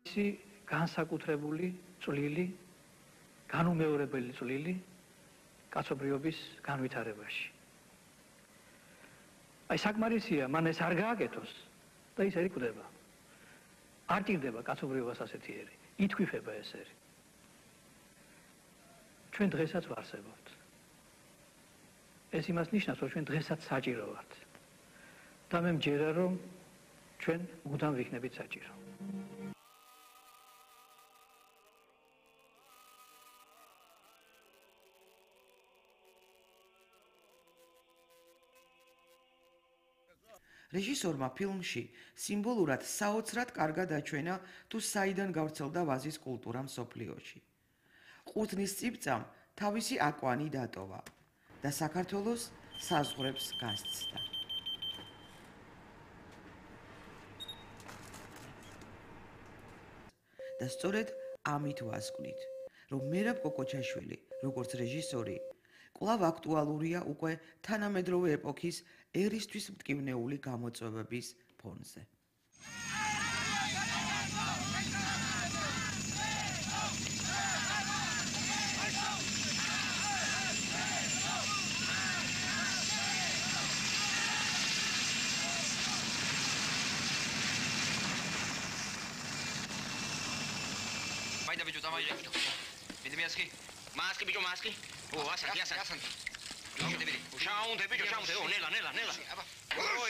განსაკუთრებული წვლილი, განუმეორებელი წვლილი კაცობრიობის განვითარებაში. აი საკმარისია, მან ეს არ გააკეთოს და ის ერი კვდება. არ ჭირდება კაცობრიობას ასეთი ერი, ითქვიფება ეს ერი. ჩვენ დღესაც ვარსებობთ. ეს იმას ნიშნავს, რომ ჩვენ დღესაც საჭირო ვართ. და მე მჯერა, რომ ჩვენ მუდამ ვიქნებით საჭირო. რეჟისორმა ფილმში სიმბოლურად საოცრად კარგად აჩვენა თუ საიდან გავრცელდა ვაზის კულტურა მსოფლიოში. ყურძნის წიბწამ თავისი აკვანი დატოვა და საქართველოს საზღვრებს გასცდა. და სწორედ ამით ვასკვნით, რომ მერაბ კოკოჩაშვილი, როგორც რეჟისორი, კვლავ აქტუალურია უკვე თანამედროვე ეპოქის ერისთვის მტკივნეული გამოწვევების ფონზე. Vai da bicho, tamo aí. Vedi maschi? Maschi, bicho, maschi. Oh, asante. Lasciate vedere. Ciao, bicho, ciao, nella.